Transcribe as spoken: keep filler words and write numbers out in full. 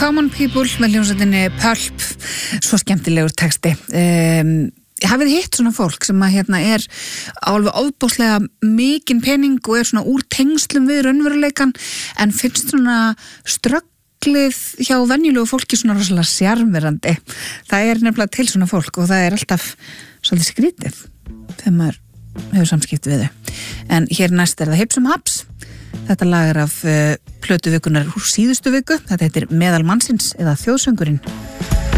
Common People með hljómsveitinni Pulp, svo skemmtilegur texti. Um, hafið hitt svona fólk sem að hérna er alveg ofboðslega mikinn pening og er svona úr tengslum við raunveruleikan en finnst svona strögglið hjá venjulegu fólki svona rosalega sjarmerandi. Það er nefnilega til svona fólk og það er alltaf svolítið skrítið þegar maður hefur samskipt við þau. En hér næst er það Hips um Haps. Þetta lag er af uh, plötu vikunar úr síðustu viku. Þetta heitir Meðal mannsins eða Þjóðsöngurinn.